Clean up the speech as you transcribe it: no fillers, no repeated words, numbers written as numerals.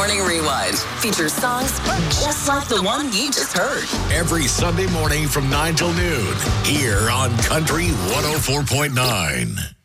Morning Rewind features songs just like the one you just heard. Every Sunday morning from 9 till noon here on Country 104.9.